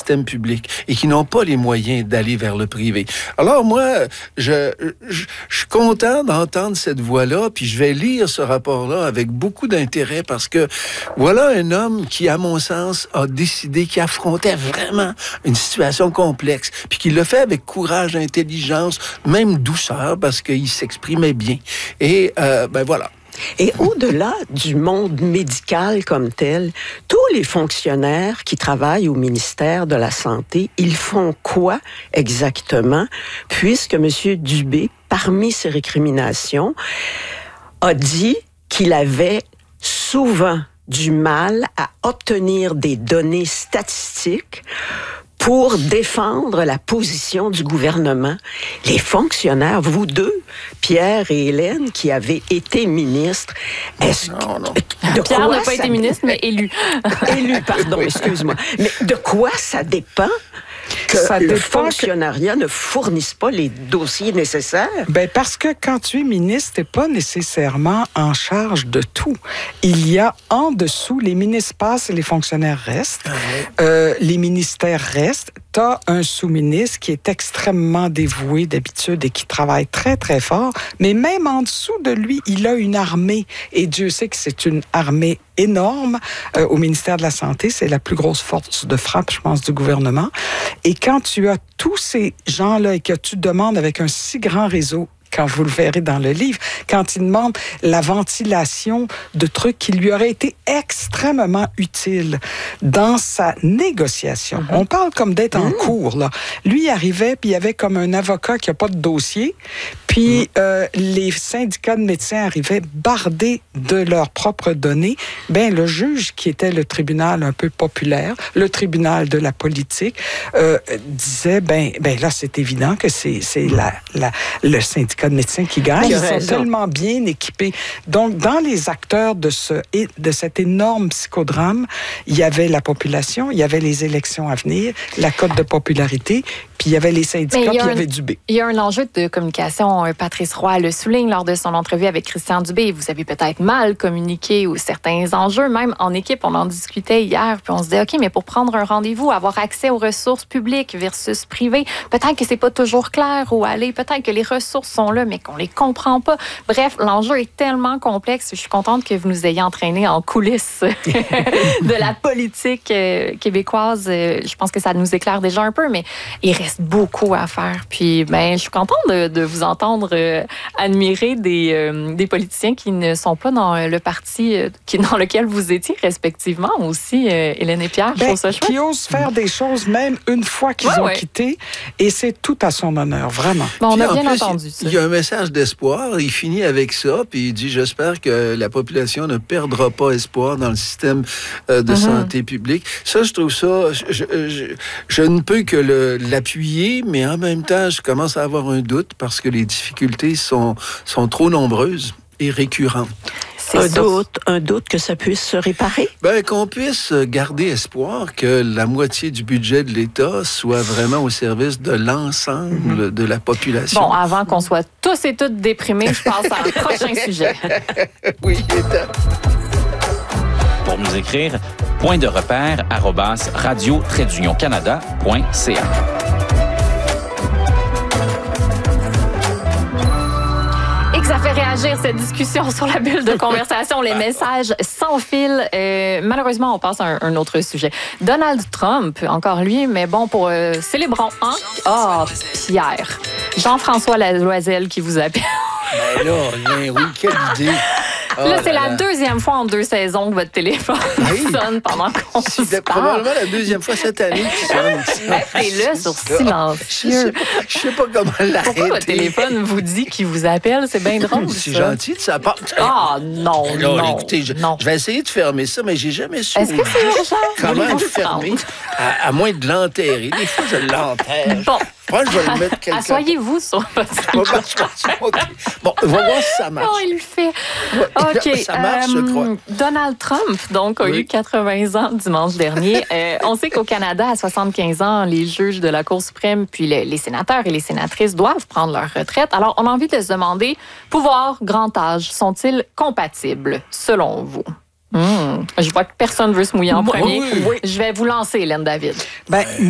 système public et qui n'ont pas les moyens d'aller vers le privé. Alors moi, je suis content d'entendre cette voix-là, puis je vais lire ce rapport-là avec beaucoup d'intérêt parce que voilà un homme qui, à mon sens, a décidé, qui affrontait vraiment une situation complexe, puis qui le fait avec courage, intelligence, même douceur, parce qu'il s'exprimait bien. Et voilà. Et au-delà du monde médical comme tel, tous les fonctionnaires qui travaillent au ministère de la Santé, ils font quoi exactement? Puisque M. Dubé, parmi ses récriminations, a dit qu'il avait souvent du mal à obtenir des données statistiques pour défendre la position du gouvernement. Les fonctionnaires, vous deux, Pierre et Hélène, qui avez été ministres, Non. Pierre n'a pas été ministre, mais élu. Élu, pardon, excuse-moi. Mais de quoi ça dépend que le fonctionnariat ne fournisse pas les dossiers nécessaires? Ben parce que quand tu es ministre, tu n'es pas nécessairement en charge de tout. Il y a en dessous, les ministres passent et les fonctionnaires restent. Les ministères restent. Tu as un sous-ministre qui est extrêmement dévoué d'habitude et qui travaille très, très fort. Mais même en dessous de lui, il a une armée. Et Dieu sait que c'est une armée énorme au ministère de la Santé. C'est la plus grosse force de frappe, je pense, du gouvernement. Et quand tu as tous ces gens-là et que tu demandes avec un si grand réseau, quand vous le verrez dans le livre, quand il demande la ventilation de trucs qui lui auraient été extrêmement utiles dans sa négociation. On parle comme d'être en cours, là. Lui, il arrivait, puis il y avait comme un avocat qui n'a pas de dossier, puis les syndicats de médecins arrivaient bardés de leurs propres données. Ben, le juge, qui était le tribunal un peu populaire, le tribunal de la politique, disait, ben là, c'est évident que c'est le syndicat de médecins qui gagnent. Ils sont tellement bien équipés. Donc, dans les acteurs de cet énorme psychodrame, il y avait la population, il y avait les élections à venir, la cote de popularité, puis il y avait les syndicats, puis il y avait Dubé. Il y a un enjeu de communication. Patrice Roy le souligne lors de son entrevue avec Christian Dubé. Vous avez peut-être mal communiqué ou certains enjeux, même en équipe, on en discutait hier, puis on se disait, OK, mais pour prendre un rendez-vous, avoir accès aux ressources publiques versus privées, peut-être que c'est pas toujours clair où aller, peut-être que les ressources sont là, mais qu'on les comprend pas. Bref, l'enjeu est tellement complexe. Je suis contente que vous nous ayez entraînés en coulisses de la politique québécoise. Je pense que ça nous éclaire déjà un peu, mais il reste beaucoup à faire. Puis, je suis contente de vous entendre admirer des politiciens qui ne sont pas dans le parti dans lequel vous étiez respectivement aussi, Hélène et Pierre. Je trouve ça chouette. Qui osent faire des choses même une fois qu'ils ont quitté, et c'est tout à son honneur, vraiment. Bon, on a bien plus, entendu ça. Il y a un message d'espoir. Il finit avec ça, puis il dit, j'espère que la population ne perdra pas espoir dans le système de santé publique. Ça, je trouve ça, je ne peux que l'appuyer, mais en même temps, je commence à avoir un doute parce que les difficultés sont trop nombreuses et récurrentes. Un doute que ça puisse se réparer? Qu'on puisse garder espoir que la moitié du budget de l'État soit vraiment au service de l'ensemble de la population. Bon, avant qu'on soit tous et toutes déprimés, je passe à un prochain sujet. Oui, Pour nous écrire, point-de-repère@radio-canada.ca. Ça fait réagir cette discussion sur la bulle de conversation, les messages sans fil. Malheureusement, on passe à un autre sujet. Donald Trump, encore lui, mais bon, pour célébrons, hein? Pierre. Jean-François Laloiselle qui vous appelle. Oui, quelle idée. Là, c'est la deuxième fois en 2 saisons que votre téléphone sonne pendant qu'on se parle. C'est probablement la deuxième fois cette année qui sonne. Mettez-le sur silencieux. Je sais pas comment l'arrêter. Pourquoi votre téléphone vous dit qu'il vous appelle? C'est bien drôle, C'est ça. gentil de sa part. Non. Écoutez, je vais essayer de fermer ça, mais j'ai jamais su Est-ce que c'est urgent? comment le fermer, à moins de l'enterrer. Des fois, je l'enterre. Bon. Moi, je vais le mettre quelque part. Asseyez-vous sur votre Bon, on va voir si ça marche. Oh, il le fait. OK. Ça marche, je crois. Donald Trump, donc, a eu 80 ans dimanche dernier. On sait qu'au Canada, à 75 ans, les juges de la Cour suprême, puis les sénateurs et les sénatrices doivent prendre leur retraite. Alors, on a envie de se demander, pouvoir, grand âge, sont-ils compatibles, selon vous? Je vois que personne ne veut se mouiller en premier. Oui. Je vais vous lancer, Hélène David.